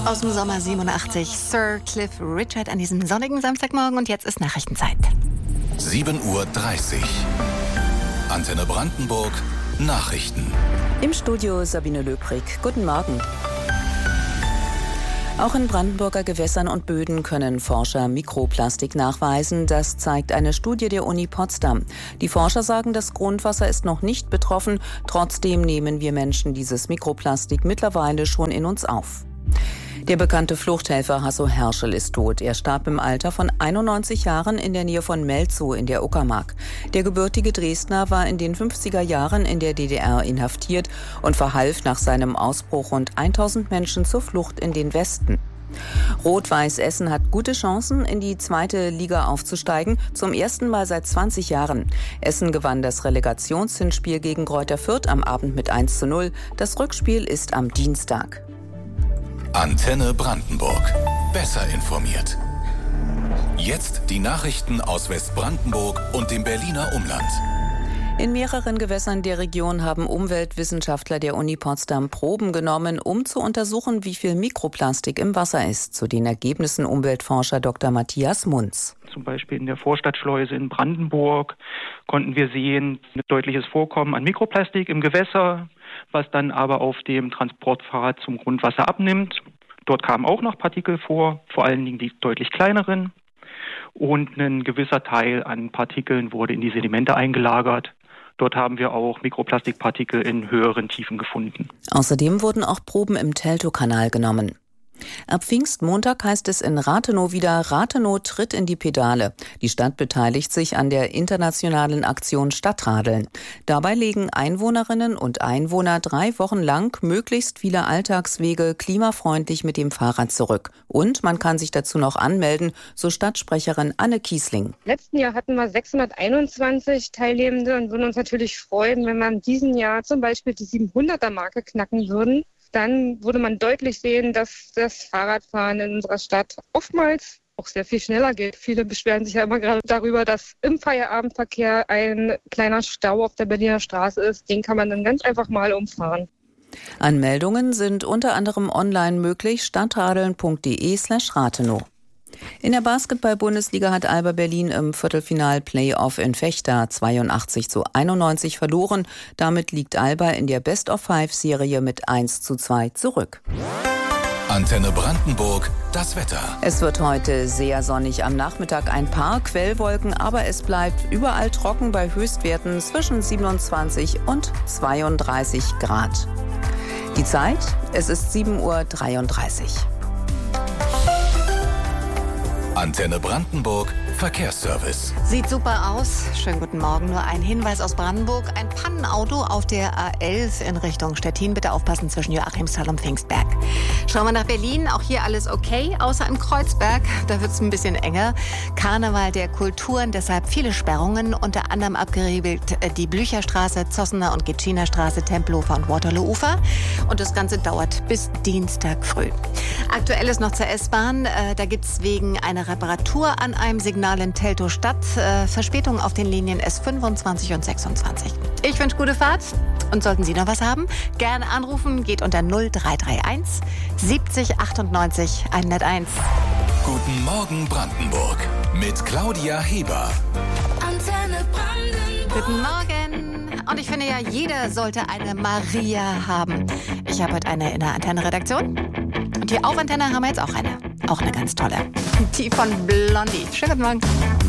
Aus dem Sommer 87, Sir Cliff Richard an diesem sonnigen Samstagmorgen und jetzt ist Nachrichtenzeit. 7:30 Uhr. Antenne Brandenburg, Nachrichten. Im Studio Sabine Löbrig. Guten Morgen. Auch in Brandenburger Gewässern und Böden können Forscher Mikroplastik nachweisen. Das zeigt eine Studie der Uni Potsdam. Die Forscher sagen, das Grundwasser ist noch nicht betroffen. Trotzdem nehmen wir Menschen dieses Mikroplastik mittlerweile schon in uns auf. Der bekannte Fluchthelfer Hasso Herschel ist tot. Er starb im Alter von 91 Jahren in der Nähe von Melzow in der Uckermark. Der gebürtige Dresdner war in den 50er Jahren in der DDR inhaftiert und verhalf nach seinem Ausbruch rund 1000 Menschen zur Flucht in den Westen. Rot-Weiß Essen hat gute Chancen, in die zweite Liga aufzusteigen, zum ersten Mal seit 20 Jahren. Essen gewann das Relegationshinspiel gegen Greuther Fürth am Abend mit 1:0. Das Rückspiel ist am Dienstag. Antenne Brandenburg. Besser informiert. Jetzt die Nachrichten aus Westbrandenburg und dem Berliner Umland. In mehreren Gewässern der Region haben Umweltwissenschaftler der Uni Potsdam Proben genommen, um zu untersuchen, wie viel Mikroplastik im Wasser ist. Zu den Ergebnissen Umweltforscher Dr. Matthias Munz. Zum Beispiel in der Vorstadtschleuse in Brandenburg konnten wir sehen, ein deutliches Vorkommen an Mikroplastik im Gewässer, was dann aber auf dem Transportfahrrad zum Grundwasser abnimmt. Dort kamen auch noch Partikel vor allen Dingen die deutlich kleineren. Und ein gewisser Teil an Partikeln wurde in die Sedimente eingelagert. Dort haben wir auch Mikroplastikpartikel in höheren Tiefen gefunden. Außerdem wurden auch Proben im Teltow-Kanal genommen. Ab Pfingstmontag heißt es in Rathenow wieder, Rathenow tritt in die Pedale. Die Stadt beteiligt sich an der internationalen Aktion Stadtradeln. Dabei legen Einwohnerinnen und Einwohner 3 Wochen lang möglichst viele Alltagswege klimafreundlich mit dem Fahrrad zurück. Und man kann sich dazu noch anmelden, so Stadtsprecherin Anne Kiesling. Im letzten Jahr hatten wir 621 Teilnehmende und würden uns natürlich freuen, wenn wir in diesem Jahr zum Beispiel die 700er-Marke knacken würden. Dann würde man deutlich sehen, dass das Fahrradfahren in unserer Stadt oftmals auch sehr viel schneller geht. Viele beschweren sich ja immer gerade darüber, dass im Feierabendverkehr ein kleiner Stau auf der Berliner Straße ist. Den kann man dann ganz einfach mal umfahren. Anmeldungen sind unter anderem online möglich, stadtradeln.de/Rathenow. In der Basketball-Bundesliga hat Alba Berlin im Viertelfinal-Playoff in Vechta 82:91 verloren. Damit liegt Alba in der Best-of-5-Serie mit 1:2 zurück. Antenne Brandenburg, das Wetter. Es wird heute sehr sonnig, am Nachmittag ein paar Quellwolken, aber es bleibt überall trocken bei Höchstwerten zwischen 27 und 32 Grad. Die Zeit, es ist 7:33 Uhr. Antenne Brandenburg, Verkehrsservice. Sieht super aus. Schönen guten Morgen. Nur ein Hinweis aus Brandenburg. Ein Pannenauto auf der A11 in Richtung Stettin. Bitte aufpassen zwischen Joachimsthal und Pfingstberg. Schauen wir nach Berlin. Auch hier alles okay, außer im Kreuzberg. Da wird es ein bisschen enger. Karneval der Kulturen, deshalb viele Sperrungen. Unter anderem abgeriegelt die Blücherstraße, Zossener und Gitschiner Straße, Tempelhofer und Waterloo-Ufer. Und das Ganze dauert bis Dienstag früh. Aktuell ist noch zur S-Bahn. Da gibt es wegen einer Reparatur an einem Signal in Teltow-Stadt Verspätung auf den Linien S25 und 26. Ich wünsche gute Fahrt und sollten Sie noch was haben, gerne anrufen, geht unter 0331 70 98 101. Guten Morgen Brandenburg mit Claudia Heber. Antenne Brandenburg. Guten Morgen. Und ich finde ja, jeder sollte eine Maria haben. Ich habe heute eine in der Antenne-Redaktion. Und hier auf Antenne haben wir jetzt auch eine. Auch eine ganz tolle. Die von Blondie. Schönen guten Morgen.